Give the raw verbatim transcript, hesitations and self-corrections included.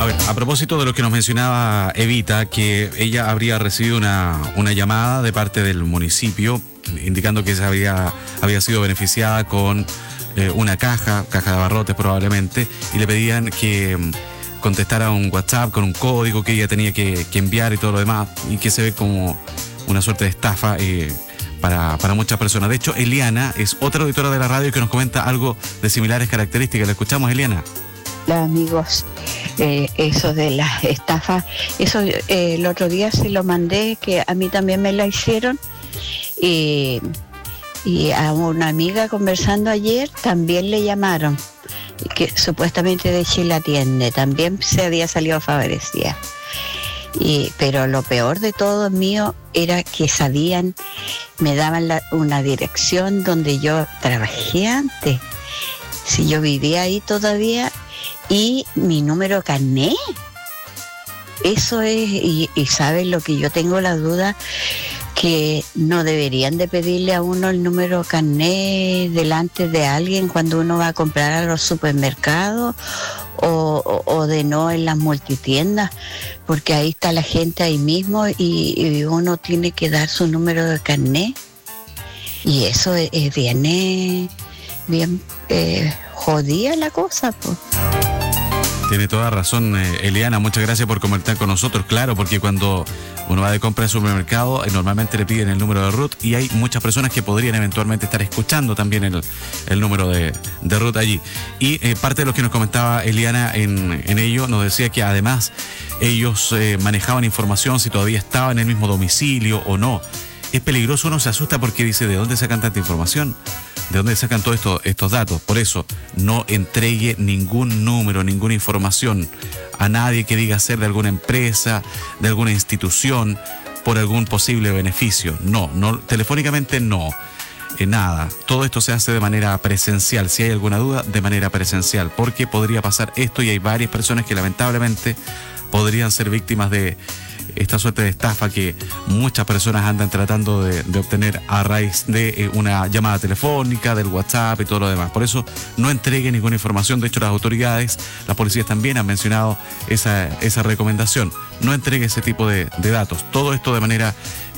ver, a propósito de lo que nos mencionaba Evita, que ella habría recibido una, una llamada de parte del municipio indicando que ella había, había sido beneficiada con eh, una caja, caja de abarrotes probablemente, y le pedían que mm, contestara un WhatsApp con un código que ella tenía que, que enviar y todo lo demás, y que se ve como una suerte de estafa eh, para, para muchas personas. De hecho, Eliana es otra auditora de la radio que nos comenta algo de similares características. ¿La escuchamos, Eliana? Hola, amigos. Eh, eso de las estafas, eso eh, el otro día se lo mandé, que a mí también me la hicieron, y, y a una amiga conversando ayer también le llamaron, que supuestamente de Chile Atiende, también se había salido favorecida. Y, pero lo peor de todo mío era que sabían, me daban la, una dirección donde yo trabajé antes, si yo vivía ahí todavía, y mi número carné. Eso es, y, y saben lo que yo tengo la duda, que no deberían de pedirle a uno el número carné delante de alguien cuando uno va a comprar a los supermercados o, o, o de no en las multitiendas, porque ahí está la gente ahí mismo y, y uno tiene que dar su número de carné, y eso es, es bien, eh, bien eh, jodida la cosa, pues. Tiene toda razón, eh, Eliana, muchas gracias por comentar con nosotros. Claro, porque cuando uno va de compra al supermercado, eh, normalmente le piden el número de R U T, y hay muchas personas que podrían eventualmente estar escuchando también el, el número de, de R U T allí. Y eh, parte de lo que nos comentaba Eliana en, en ello, nos decía que además ellos eh, manejaban información si todavía estaba en el mismo domicilio o no. Es peligroso, uno se asusta porque dice, ¿de dónde sacan tanta información? ¿De dónde sacan todos esto, estos datos? Por eso, no entregue ningún número, ninguna información a nadie que diga ser de alguna empresa, de alguna institución, por algún posible beneficio. No, no, telefónicamente no. Eh, nada, todo esto se hace de manera presencial. Si hay alguna duda, de manera presencial, porque podría pasar esto, y hay varias personas que lamentablemente podrían ser víctimas de esta suerte de estafa que muchas personas andan tratando de, de obtener a raíz de eh, una llamada telefónica, del WhatsApp y todo lo demás. Por eso no entregue ninguna información. De hecho, las autoridades, las policías también han mencionado esa, esa recomendación. No entregue ese tipo de, de datos. Todo esto de manera